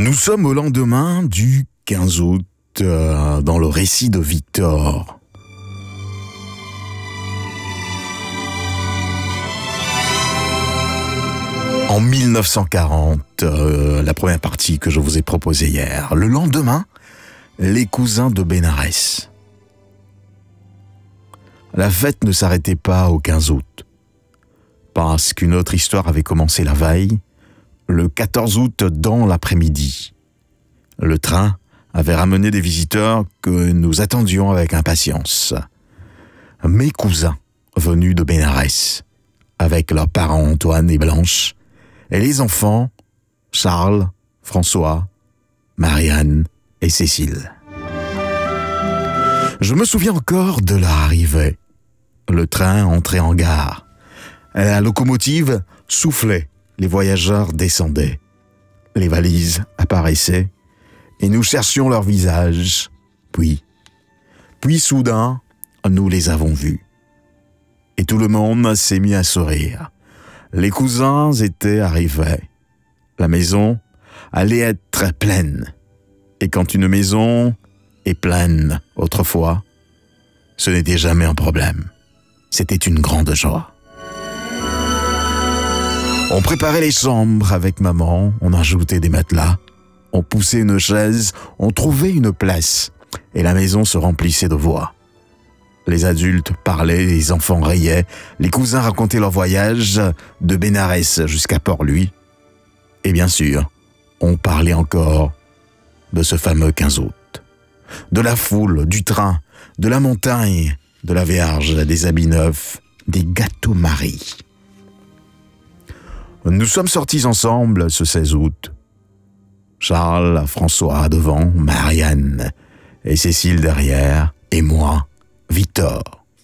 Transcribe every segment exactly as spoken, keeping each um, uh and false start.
Nous sommes au lendemain du quinze août, euh, dans le récit de Victor. En mille neuf cent quarante, euh, la première partie que je vous ai proposée hier. Le lendemain, les cousins de Bénarès. La fête ne s'arrêtait pas au quinze août, parce qu'une autre histoire avait commencé la veille, le quatorze août dans l'après-midi. Le train avait ramené des visiteurs que nous attendions avec impatience. Mes cousins, venus de Bénarès, avec leurs parents Antoine et Blanche, et les enfants, Charles, François, Marianne et Cécile. Je me souviens encore de leur arrivée. Le train entrait en gare. La locomotive soufflait. Les voyageurs descendaient. Les valises apparaissaient. Et nous cherchions leurs visages. Puis, puis soudain, nous les avons vus. Et tout le monde s'est mis à sourire. Les cousins étaient arrivés. La maison allait être pleine. Et quand une maison est pleine autrefois, ce n'était jamais un problème. C'était une grande joie. On préparait les chambres avec maman, on ajoutait des matelas, on poussait une chaise, on trouvait une place, et la maison se remplissait de voix. Les adultes parlaient, les enfants riaient, les cousins racontaient leur voyage de Bénarès jusqu'à Port-Louis. Et bien sûr, on parlait encore de ce fameux quinze août, de la foule, du train, de la montagne, de la Vierge, des habits neufs, des gâteaux Marie. Nous sommes sortis ensemble ce seize août. Charles, François devant, Marianne et Cécile derrière, et moi, Victor.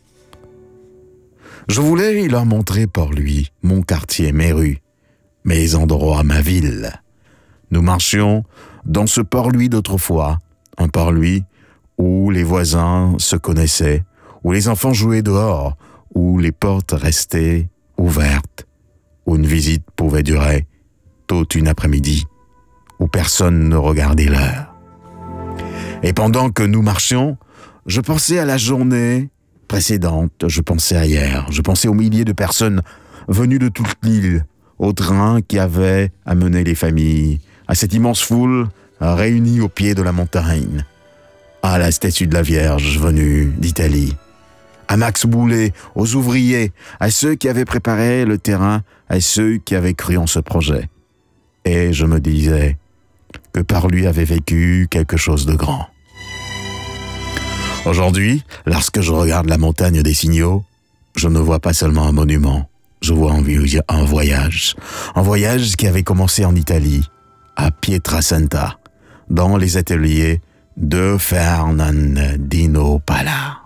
Je voulais leur montrer Port-Louis, mon quartier, mes rues, mes endroits, ma ville. Nous marchions dans ce Port-Louis d'autrefois, un Port-Louis où les voisins se connaissaient, où les enfants jouaient dehors, où les portes restaient ouvertes, où une visite pouvait durer toute une après-midi, où personne ne regardait l'heure. Et pendant que nous marchions, je pensais à la journée précédente, je pensais à hier, je pensais aux milliers de personnes venues de toute l'île, au train qui avait amené les familles, à cette immense foule réunie au pied de la montagne, à la statue de la Vierge venue d'Italie, à Max Boulet, aux ouvriers, à ceux qui avaient préparé le terrain, à ceux qui avaient cru en ce projet. Et je me disais que par lui avait vécu quelque chose de grand. Aujourd'hui, lorsque je regarde la montagne des Signaux, je ne vois pas seulement un monument, je vois un voyage. Un voyage qui avait commencé en Italie, à Pietrasanta, dans les ateliers de Fernandino Pala.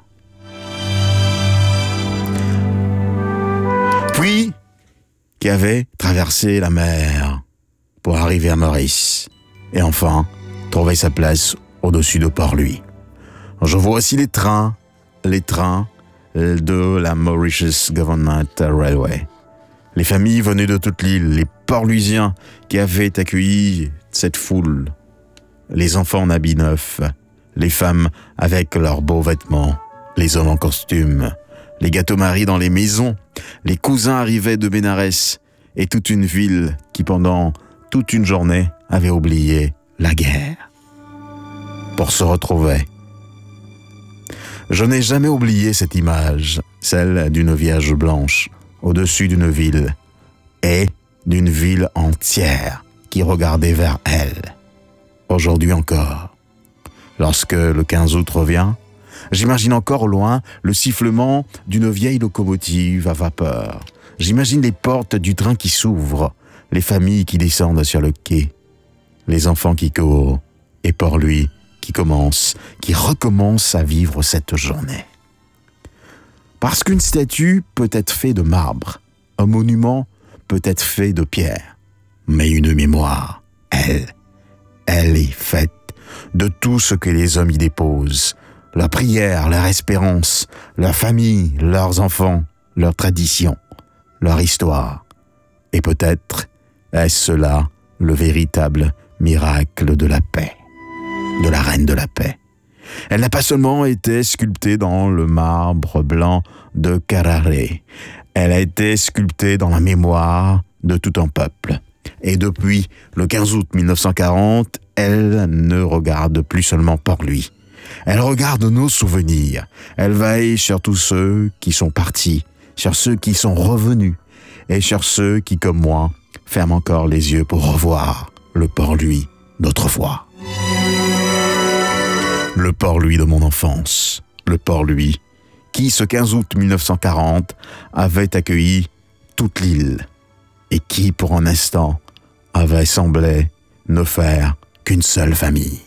Puis, qui avait traversé la mer pour arriver à Maurice, et enfin, trouver sa place au-dessus de Port-Louis. Je vois aussi les trains, les trains de la Mauritius Government Railway. Les familles venues de toute l'île, les Port-Louisiens qui avaient accueilli cette foule, les enfants en habits neufs, les femmes avec leurs beaux vêtements, les hommes en costume, les gâteaux Marie dans les maisons, les cousins arrivaient de Bénarès et toute une ville qui pendant toute une journée avait oublié la guerre pour se retrouver. Je n'ai jamais oublié cette image, celle d'une Vierge blanche au-dessus d'une ville et d'une ville entière qui regardait vers elle. Aujourd'hui encore, lorsque le quinze août revient, j'imagine encore au loin le sifflement d'une vieille locomotive à vapeur. J'imagine les portes du train qui s'ouvrent, les familles qui descendent sur le quai, les enfants qui courent, et Port-Louis qui commence, qui recommence à vivre cette journée. Parce qu'une statue peut être faite de marbre, un monument peut être fait de pierre, mais une mémoire, elle, elle est faite de tout ce que les hommes y déposent, leur prière, leur espérance, leur famille, leurs enfants, leurs traditions, leur histoire. Et peut-être est-ce cela le véritable miracle de la paix, de la reine de la paix. Elle n'a pas seulement été sculptée dans le marbre blanc de Carrare, elle a été sculptée dans la mémoire de tout un peuple. Et depuis le quinze août mille neuf cent quarante, elle ne regarde plus seulement pour lui. Elle regarde nos souvenirs. Elle veille sur tous ceux qui sont partis, sur ceux qui sont revenus, et sur ceux qui, comme moi, ferment encore les yeux pour revoir le Port-Louis d'autrefois. Le Port-Louis de mon enfance, le Port-Louis qui, ce quinze août mille neuf cent quarante, avait accueilli toute l'île et qui, pour un instant, avait semblé ne faire qu'une seule famille.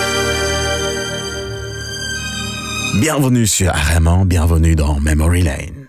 Bienvenue sur Raymond, bienvenue dans Memory Lane.